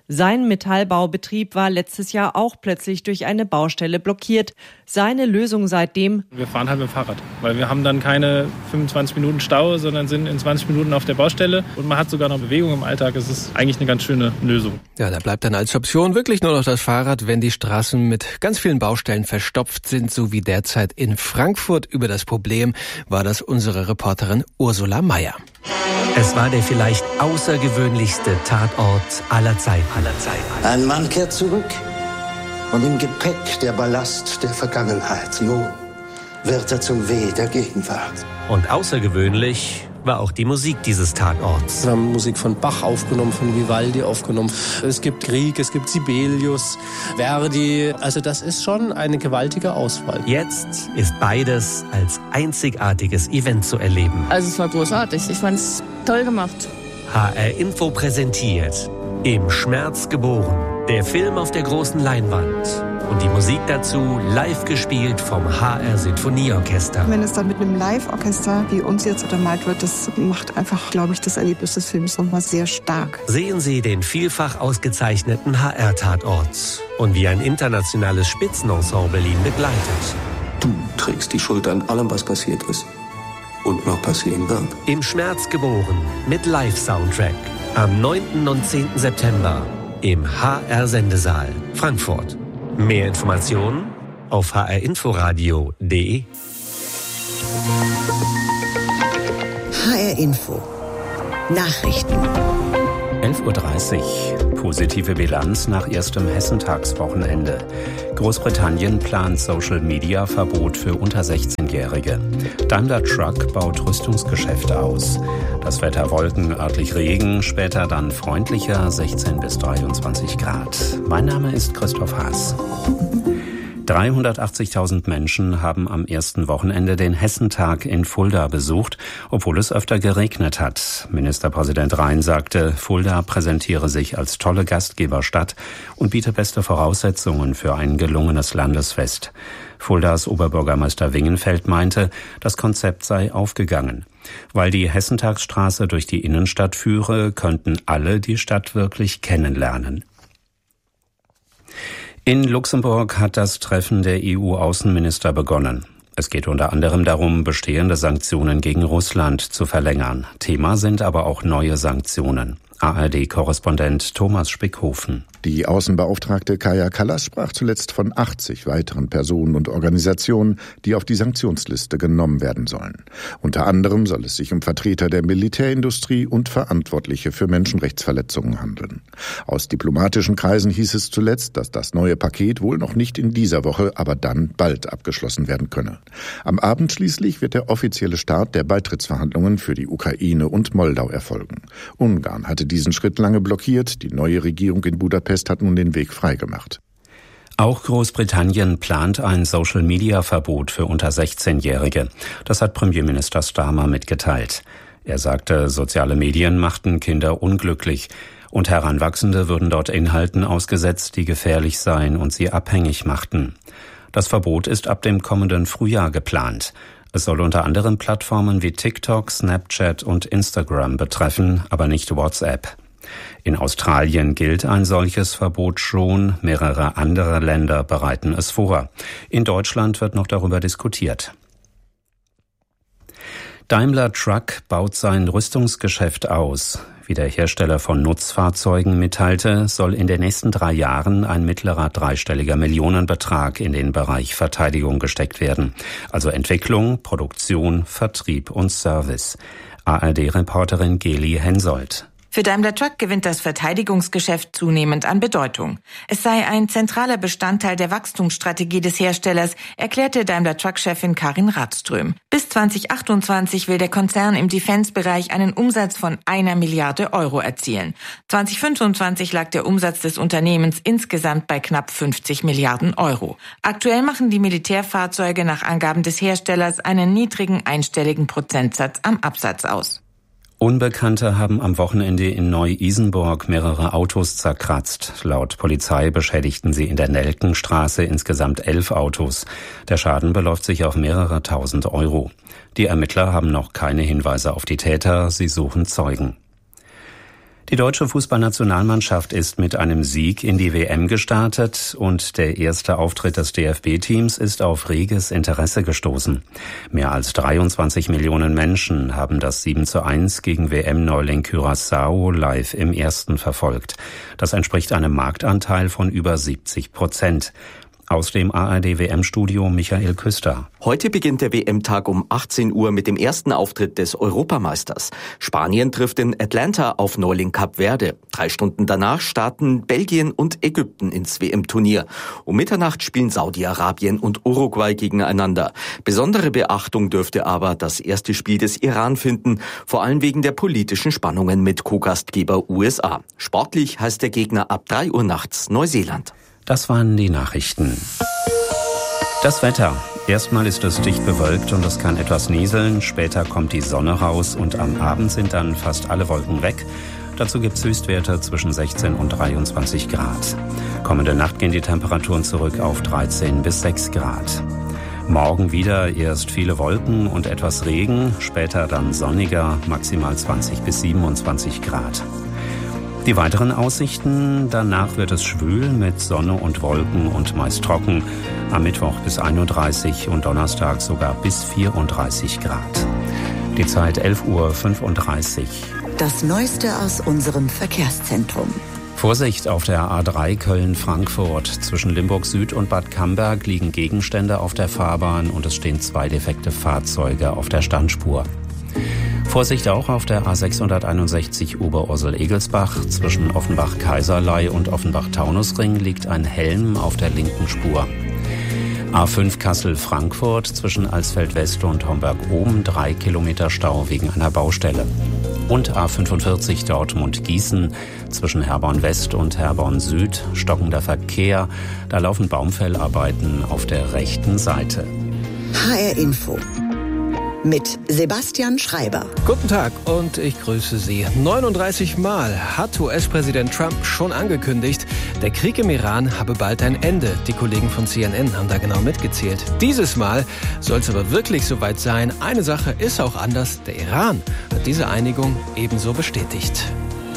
Sein Metallbaubetrieb war letztes Jahr auch plötzlich durch eine Baustelle blockiert. Seine Lösung seitdem: Wir fahren halt mit dem Fahrrad, weil wir haben dann keine 25 Minuten Stau, sondern sind in 20 Minuten auf der Baustelle und man hat sogar noch Bewegung im Alltag. Es ist eigentlich eine ganz schöne Lösung. Ja, da bleibt dann als Option wirklich nur noch das Fahrrad, wenn die Straßen mit ganz vielen Baustellen verstopft sind, so wie derzeit in Frankfurt. Über das Problem war das unsere Reporterin Ursula Meier. Es war der vielleicht außergewöhnlichste Tatort aller Zeiten. Ein Mann kehrt zurück und im Gepäck der Ballast der Vergangenheit. Nun wird er zum Weh der Gegenwart. Und außergewöhnlich war auch die Musik dieses Tatorts. Wir haben Musik von Bach aufgenommen, von Vivaldi aufgenommen. Es gibt Grieg, es gibt Sibelius, Verdi. Also das ist schon eine gewaltige Auswahl. Jetzt ist beides als einzigartiges Event zu erleben. Also es war großartig. Ich fand es toll gemacht. HR Info präsentiert Im Schmerz geboren. Der Film auf der großen Leinwand. Und die Musik dazu live gespielt vom HR Sinfonieorchester. Wenn es dann mit einem Live-Orchester wie uns jetzt untermalt wird, das macht einfach, glaube ich, das Erlebnis des Films nochmal sehr stark. Sehen Sie den vielfach ausgezeichneten HR-Tatort und wie ein internationales Spitzenensemble ihn begleitet. Du trägst die Schuld an allem, was passiert ist und noch passieren wird. Im Schmerz geboren mit Live-Soundtrack. Am 9. und 10. September im HR-Sendesaal Frankfurt. Mehr Informationen auf hrinforadio.de. HR Info. Nachrichten. 11:30 Uhr. Positive Bilanz nach erstem Hessentagswochenende. Großbritannien plant Social-Media-Verbot für unter 16-Jährige. Daimler Truck baut Rüstungsgeschäfte aus. Das Wetter Wolken, örtlich Regen, später dann freundlicher 16 bis 23 Grad. Mein Name ist Christoph Haas. 380.000 Menschen haben am ersten Wochenende den Hessentag in Fulda besucht, obwohl es öfter geregnet hat. Ministerpräsident Rhein sagte, Fulda präsentiere sich als tolle Gastgeberstadt und biete beste Voraussetzungen für ein gelungenes Landesfest. Fuldas Oberbürgermeister Wingenfeld meinte, das Konzept sei aufgegangen. Weil die Hessentagsstraße durch die Innenstadt führe, könnten alle die Stadt wirklich kennenlernen. In Luxemburg hat das Treffen der EU-Außenminister begonnen. Es geht unter anderem darum, bestehende Sanktionen gegen Russland zu verlängern. Thema sind aber auch neue Sanktionen. ARD-Korrespondent Thomas Spickhofen. Die Außenbeauftragte Kaja Kallas sprach zuletzt von 80 weiteren Personen und Organisationen, die auf die Sanktionsliste genommen werden sollen. Unter anderem soll es sich um Vertreter der Militärindustrie und Verantwortliche für Menschenrechtsverletzungen handeln. Aus diplomatischen Kreisen hieß es zuletzt, dass das neue Paket wohl noch nicht in dieser Woche, aber dann bald abgeschlossen werden könne. Am Abend schließlich wird der offizielle Start der Beitrittsverhandlungen für die Ukraine und Moldau erfolgen. Ungarn hatte diesen Schritt lange blockiert. Die neue Regierung in Budapest hat nun den Weg freigemacht. Auch Großbritannien plant ein Social-Media-Verbot für unter 16-Jährige. Das hat Premierminister Starmer mitgeteilt. Er sagte, soziale Medien machten Kinder unglücklich und Heranwachsende würden dort Inhalten ausgesetzt, die gefährlich seien und sie abhängig machten. Das Verbot ist ab dem kommenden Frühjahr geplant. Es soll unter anderem Plattformen wie TikTok, Snapchat und Instagram betreffen, aber nicht WhatsApp. In Australien gilt ein solches Verbot schon, mehrere andere Länder bereiten es vor. In Deutschland wird noch darüber diskutiert. Daimler Truck baut sein Rüstungsgeschäft aus. Wie der Hersteller von Nutzfahrzeugen mitteilte, soll in den nächsten 3 Jahren ein mittlerer dreistelliger Millionenbetrag in den Bereich Verteidigung gesteckt werden. Also Entwicklung, Produktion, Vertrieb und Service. ARD-Reporterin Geli Hensoldt. Für Daimler Truck gewinnt das Verteidigungsgeschäft zunehmend an Bedeutung. Es sei ein zentraler Bestandteil der Wachstumsstrategie des Herstellers, erklärte Daimler Truck-Chefin Karin Radström. Bis 2028 will der Konzern im Defense-Bereich einen Umsatz von 1 Milliarde Euro erzielen. 2025 lag der Umsatz des Unternehmens insgesamt bei knapp 50 Milliarden Euro. Aktuell machen die Militärfahrzeuge nach Angaben des Herstellers einen niedrigen einstelligen Prozentsatz am Absatz aus. Unbekannte haben am Wochenende in Neu-Isenburg mehrere Autos zerkratzt. Laut Polizei beschädigten sie in der Nelkenstraße insgesamt 11 Autos. Der Schaden beläuft sich auf mehrere tausend Euro. Die Ermittler haben noch keine Hinweise auf die Täter, sie suchen Zeugen. Die deutsche Fußballnationalmannschaft ist mit einem Sieg in die WM gestartet und der erste Auftritt des DFB-Teams ist auf reges Interesse gestoßen. Mehr als 23 Millionen Menschen haben das 7:1 gegen WM-Neuling Curaçao live im Ersten verfolgt. Das entspricht einem Marktanteil von über 70%. Aus dem ARD-WM-Studio Michael Küster. Heute beginnt der WM-Tag um 18 Uhr mit dem ersten Auftritt des Europameisters. Spanien trifft in Atlanta auf Neuling Kap Verde. 3 Stunden danach starten Belgien und Ägypten ins WM-Turnier. Um Mitternacht spielen Saudi-Arabien und Uruguay gegeneinander. Besondere Beachtung dürfte aber das erste Spiel des Iran finden, vor allem wegen der politischen Spannungen mit Co-Gastgeber USA. Sportlich heißt der Gegner ab 3 Uhr nachts Neuseeland. Das waren die Nachrichten. Das Wetter. Erstmal ist es dicht bewölkt und es kann etwas nieseln. Später kommt die Sonne raus und am Abend sind dann fast alle Wolken weg. Dazu gibt es Höchstwerte zwischen 16 und 23 Grad. Kommende Nacht gehen die Temperaturen zurück auf 13 bis 6 Grad. Morgen wieder erst viele Wolken und etwas Regen, später dann sonniger, maximal 20 bis 27 Grad. Die weiteren Aussichten: Danach wird es schwül mit Sonne und Wolken und meist trocken. Am Mittwoch bis 31 und Donnerstag sogar bis 34 Grad. Die Zeit 11:35 Uhr. Das Neueste aus unserem Verkehrszentrum. Vorsicht auf der A3 Köln-Frankfurt. Zwischen Limburg Süd und Bad Camberg liegen Gegenstände auf der Fahrbahn und es stehen 2 defekte Fahrzeuge auf der Standspur. Vorsicht auch auf der A661 Oberursel-Egelsbach. Zwischen Offenbach-Kaiserlei und Offenbach-Taunusring liegt ein Helm auf der linken Spur. A5 Kassel-Frankfurt zwischen Alsfeld-West und Homberg-Oben 3 Kilometer Stau wegen einer Baustelle. Und A45 Dortmund-Gießen zwischen Herborn-West und Herborn-Süd stockender Verkehr. Da laufen Baumfellarbeiten auf der rechten Seite. HR Info mit Sebastian Schreiber. Guten Tag und ich grüße Sie. 39 Mal hat US-Präsident Trump schon angekündigt, der Krieg im Iran habe bald ein Ende. Die Kollegen von CNN haben da genau mitgezählt. Dieses Mal soll es aber wirklich soweit sein. Eine Sache ist auch anders. Der Iran hat diese Einigung ebenso bestätigt.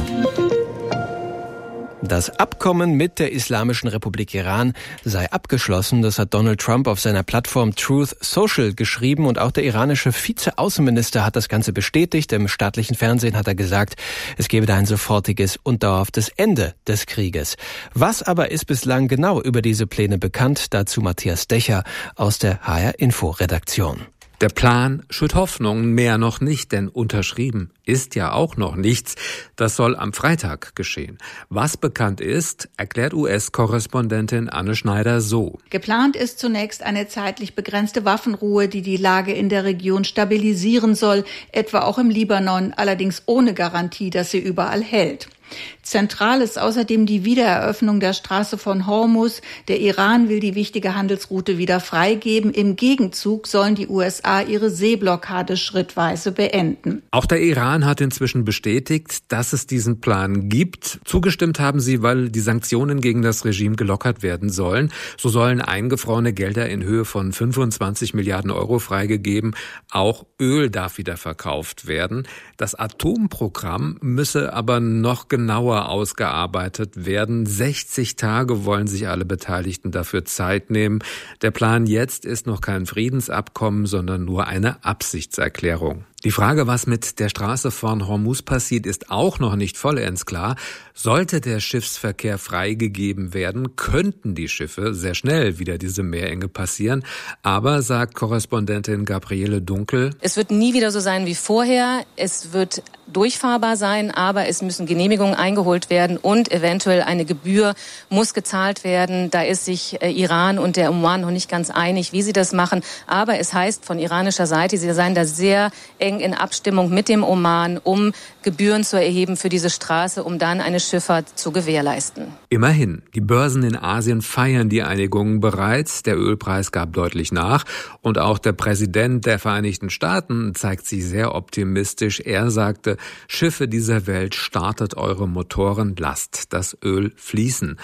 Das Abkommen mit der Islamischen Republik Iran sei abgeschlossen. Das hat Donald Trump auf seiner Plattform Truth Social geschrieben und auch der iranische Vizeaußenminister hat das Ganze bestätigt. Im staatlichen Fernsehen hat er gesagt, es gebe da ein sofortiges und dauerhaftes Ende des Krieges. Was aber ist bislang genau über diese Pläne bekannt? Dazu Matthias Decher aus der HR-Info-Redaktion. Der Plan schürt Hoffnung, mehr noch nicht, denn unterschrieben ist ja auch noch nichts. Das soll am Freitag geschehen. Was bekannt ist, erklärt US-Korrespondentin Anne Schneider so. Geplant ist zunächst eine zeitlich begrenzte Waffenruhe, die die Lage in der Region stabilisieren soll, etwa auch im Libanon, allerdings ohne Garantie, dass sie überall hält. Zentral ist außerdem die Wiedereröffnung der Straße von Hormuz. Der Iran will die wichtige Handelsroute wieder freigeben. Im Gegenzug sollen die USA ihre Seeblockade schrittweise beenden. Auch der Iran hat inzwischen bestätigt, dass es diesen Plan gibt. Zugestimmt haben sie, weil die Sanktionen gegen das Regime gelockert werden sollen. So sollen eingefrorene Gelder in Höhe von 25 Milliarden Euro freigegeben. Auch Öl darf wieder verkauft werden. Das Atomprogramm müsse aber noch genauer ausgearbeitet werden. 60 Tage wollen sich alle Beteiligten dafür Zeit nehmen. Der Plan jetzt ist noch kein Friedensabkommen, sondern nur eine Absichtserklärung. Die Frage, was mit der Straße von Hormuz passiert, ist auch noch nicht vollends klar. Sollte der Schiffsverkehr freigegeben werden, könnten die Schiffe sehr schnell wieder diese Meerenge passieren. Aber, sagt Korrespondentin Gabriele Dunkel, es wird nie wieder so sein wie vorher. Es wird durchfahrbar sein, aber es müssen Genehmigungen eingeholt werden und eventuell eine Gebühr muss gezahlt werden. Da ist sich Iran und der Oman noch nicht ganz einig, wie sie das machen. Aber es heißt von iranischer Seite, sie seien da sehr eng in Abstimmung mit dem Oman, um Gebühren zu erheben für diese Straße, um dann eine Schifffahrt zu gewährleisten. Immerhin, die Börsen in Asien feiern die Einigungen bereits. Der Ölpreis gab deutlich nach. Und auch der Präsident der Vereinigten Staaten zeigt sich sehr optimistisch. Er sagte, Schiffe dieser Welt, startet eure Motoren, lasst das Öl fließen.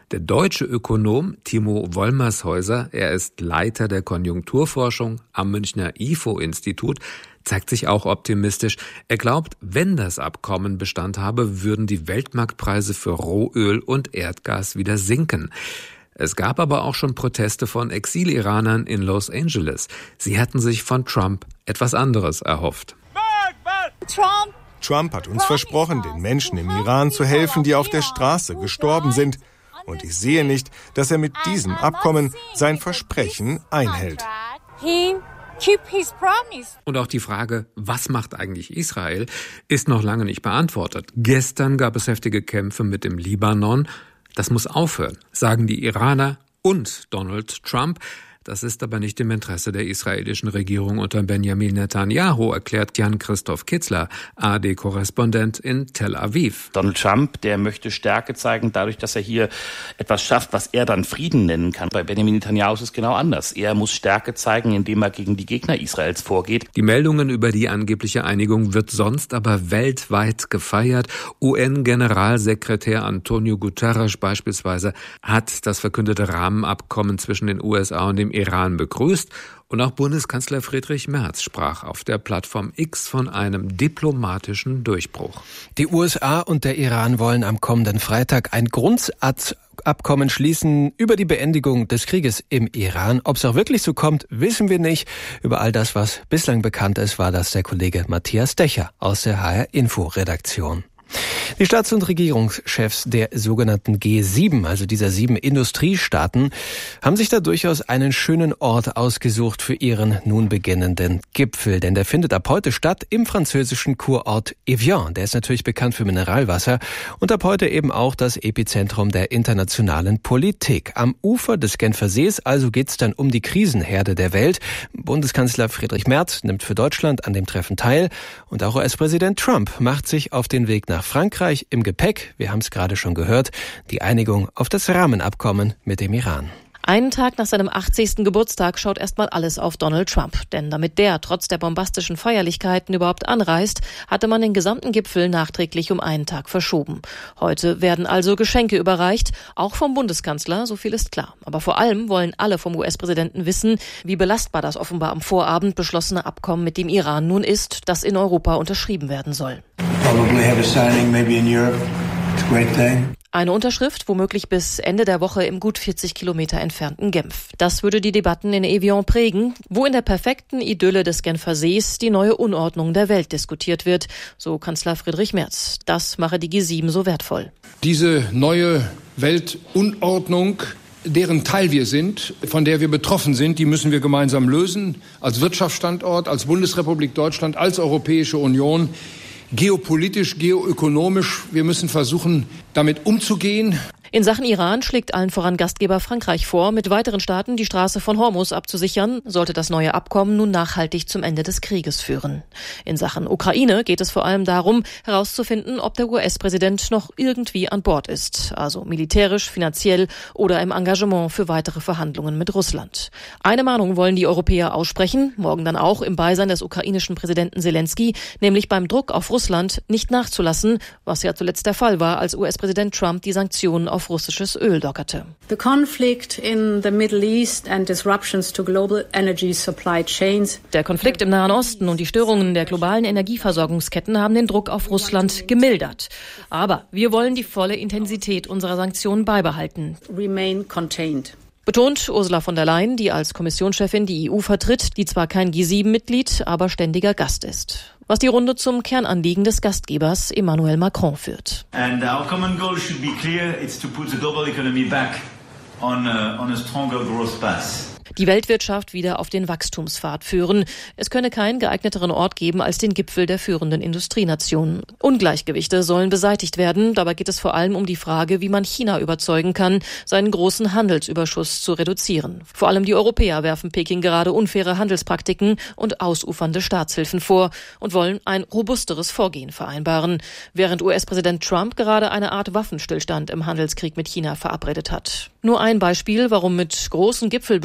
Der deutsche Ökonom Timo Wollmershäuser, er ist Leiter der Konjunkturforschung am Münchner IFO-Institut, zeigt sich auch optimistisch. Er glaubt, wenn das Abkommen Bestand habe, würden die Weltmarktpreise für Rohöl und Erdgas wieder sinken. Es gab aber auch schon Proteste von Exil-Iranern in Los Angeles. Sie hatten sich von Trump etwas anderes erhofft. Trump hat uns versprochen, den Menschen im Iran zu helfen, die auf der Straße gestorben sind. Und ich sehe nicht, dass er mit diesem Abkommen sein Versprechen einhält. Und auch die Frage, was macht eigentlich Israel, ist noch lange nicht beantwortet. Gestern gab es heftige Kämpfe mit dem Libanon. Das muss aufhören, sagen die Iraner und Donald Trump. Das ist aber nicht im Interesse der israelischen Regierung unter Benjamin Netanyahu, erklärt Jan-Christoph Kitzler, ARD-Korrespondent in Tel Aviv. Donald Trump, der möchte Stärke zeigen, dadurch, dass er hier etwas schafft, was er dann Frieden nennen kann. Bei Benjamin Netanyahu ist es genau anders. Er muss Stärke zeigen, indem er gegen die Gegner Israels vorgeht. Die Meldungen über die angebliche Einigung wird sonst aber weltweit gefeiert. UN-Generalsekretär Antonio Guterres beispielsweise hat das verkündete Rahmenabkommen zwischen den USA und dem Iran begrüßt, und auch Bundeskanzler Friedrich Merz sprach auf der Plattform X von einem diplomatischen Durchbruch. Die USA und der Iran wollen am kommenden Freitag ein Grundsatzabkommen schließen über die Beendigung des Krieges im Iran. Ob es auch wirklich so kommt, wissen wir nicht. Über all das, was bislang bekannt ist, war das der Kollege Matthias Decher aus der HR-Info-Redaktion. Die Staats- und Regierungschefs der sogenannten G7, also dieser 7 Industriestaaten, haben sich da durchaus einen schönen Ort ausgesucht für ihren nun beginnenden Gipfel. Denn der findet ab heute statt im französischen Kurort Evian. Der ist natürlich bekannt für Mineralwasser und ab heute eben auch das Epizentrum der internationalen Politik. Am Ufer des Genfer Sees also geht's dann um die Krisenherde der Welt. Bundeskanzler Friedrich Merz nimmt für Deutschland an dem Treffen teil und auch US-Präsident Trump macht sich auf den Weg nach Frankreich. Im Gepäck, wir haben es gerade schon gehört, die Einigung auf das Rahmenabkommen mit dem Iran. Einen Tag nach seinem 80. Geburtstag schaut erstmal alles auf Donald Trump. Denn damit der trotz der bombastischen Feierlichkeiten überhaupt anreist, hatte man den gesamten Gipfel nachträglich um einen Tag verschoben. Heute werden also Geschenke überreicht, auch vom Bundeskanzler, so viel ist klar. Aber vor allem wollen alle vom US-Präsidenten wissen, wie belastbar das offenbar am Vorabend beschlossene Abkommen mit dem Iran nun ist, das in Europa unterschrieben werden soll. Eine Unterschrift womöglich bis Ende der Woche im gut 40 Kilometer entfernten Genf. Das würde die Debatten in Evian prägen, wo in der perfekten Idylle des Genfer Sees die neue Unordnung der Welt diskutiert wird, so Kanzler Friedrich Merz. Das mache die G7 so wertvoll. Diese neue Weltunordnung, deren Teil wir sind, von der wir betroffen sind, die müssen wir gemeinsam lösen, als Wirtschaftsstandort, als Bundesrepublik Deutschland, als Europäische Union. Geopolitisch, geoökonomisch, wir müssen versuchen, damit umzugehen. In Sachen Iran schlägt allen voran Gastgeber Frankreich vor, mit weiteren Staaten die Straße von Hormuz abzusichern, sollte das neue Abkommen nun nachhaltig zum Ende des Krieges führen. In Sachen Ukraine geht es vor allem darum, herauszufinden, ob der US-Präsident noch irgendwie an Bord ist, also militärisch, finanziell oder im Engagement für weitere Verhandlungen mit Russland. Eine Mahnung wollen die Europäer aussprechen, morgen dann auch im Beisein des ukrainischen Präsidenten Zelensky, nämlich beim Druck auf Russland nicht nachzulassen, was ja zuletzt der Fall war, als US-Präsident Trump die Sanktionen auf russisches Öl lockerte. The conflict in the Middle East and disruptions to global energy supply chains. Der Konflikt im Nahen Osten und die Störungen der globalen Energieversorgungsketten haben den Druck auf Russland gemildert. Aber wir wollen die volle Intensität unserer Sanktionen beibehalten. Remain contained. Betont Ursula von der Leyen, die als Kommissionschefin die EU vertritt, die zwar kein G7-Mitglied, aber ständiger Gast ist. Was die Runde zum Kernanliegen des Gastgebers Emmanuel Macron führt. And our common goal should be clear, it's to put the global economy back on a stronger growth path. Die Weltwirtschaft wieder auf den Wachstumspfad führen. Es könne keinen geeigneteren Ort geben als den Gipfel der führenden Industrienationen. Ungleichgewichte sollen beseitigt werden. Dabei geht es vor allem um die Frage, wie man China überzeugen kann, seinen großen Handelsüberschuss zu reduzieren. Vor allem die Europäer werfen Peking gerade unfaire Handelspraktiken und ausufernde Staatshilfen vor und wollen ein robusteres Vorgehen vereinbaren, während US-Präsident Trump gerade eine Art Waffenstillstand im Handelskrieg mit China verabredet hat. Nur ein Beispiel, warum mit großen Gipfelbeschlüssen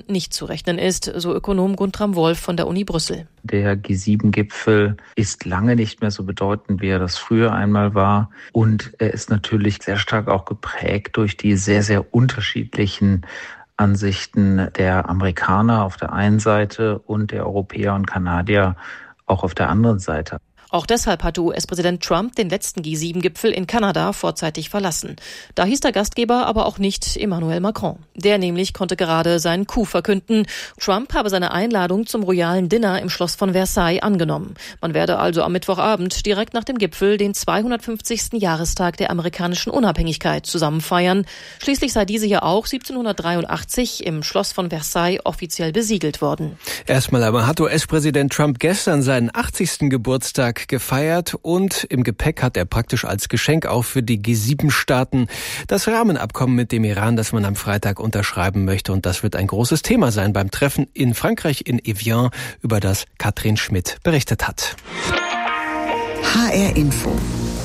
Sanktionen nicht zu rechnen ist, so Ökonom Guntram Wolf von der Uni Brüssel. Der G7-Gipfel ist lange nicht mehr so bedeutend, wie er das früher einmal war. Und er ist natürlich sehr stark auch geprägt durch die sehr, sehr unterschiedlichen Ansichten der Amerikaner auf der einen Seite und der Europäer und Kanadier auch auf der anderen Seite. Auch deshalb hatte US-Präsident Trump den letzten G7-Gipfel in Kanada vorzeitig verlassen. Da hieß der Gastgeber aber auch nicht Emmanuel Macron. Der nämlich konnte gerade seinen Coup verkünden. Trump habe seine Einladung zum royalen Dinner im Schloss von Versailles angenommen. Man werde also am Mittwochabend direkt nach dem Gipfel den 250. Jahrestag der amerikanischen Unabhängigkeit zusammen feiern. Schließlich sei diese ja auch 1783 im Schloss von Versailles offiziell besiegelt worden. Erstmal aber hat US-Präsident Trump gestern seinen 80. Geburtstag gefeiert und im Gepäck hat er praktisch als Geschenk auch für die G7-Staaten das Rahmenabkommen mit dem Iran, das man am Freitag unterschreiben möchte. Und das wird ein großes Thema sein beim Treffen in Frankreich, in Evian, über das Katrin Schmidt berichtet hat. HR Info.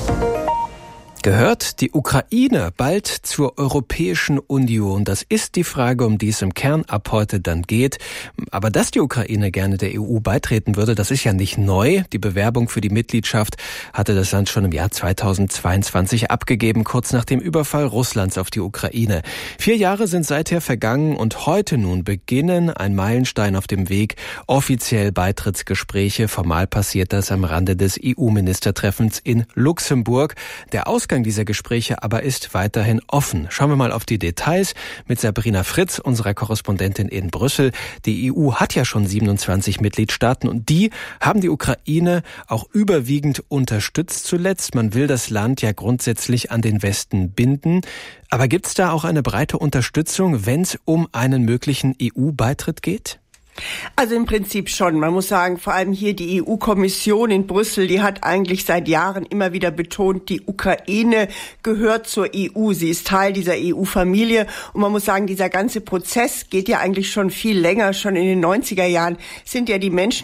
Gehört die Ukraine bald zur Europäischen Union? Das ist die Frage, um die es im Kern ab heute dann geht. Aber dass die Ukraine gerne der EU beitreten würde, das ist ja nicht neu. Die Bewerbung für die Mitgliedschaft hatte das Land schon im Jahr 2022 abgegeben, kurz nach dem Überfall Russlands auf die Ukraine. 4 Jahre sind seither vergangen und heute nun beginnen ein Meilenstein auf dem Weg, offiziell Beitrittsgespräche. Formal passiert das am Rande des EU-Ministertreffens in Luxemburg. Der Ausgang dieser Gespräche aber ist weiterhin offen. Schauen wir mal auf die Details mit Sabrina Fritz, unserer Korrespondentin in Brüssel. Die EU hat ja schon 27 Mitgliedstaaten und die haben die Ukraine auch überwiegend unterstützt zuletzt. Man will das Land ja grundsätzlich an den Westen binden. Aber gibt es da auch eine breite Unterstützung, wenn es um einen möglichen EU-Beitritt geht? Also im Prinzip schon. Man muss sagen, vor allem hier die EU-Kommission in Brüssel, die hat eigentlich seit Jahren immer wieder betont, die Ukraine gehört zur EU. Sie ist Teil dieser EU-Familie. Und man muss sagen, dieser ganze Prozess geht ja eigentlich schon viel länger. Schon in den 90er Jahren sind ja die Menschen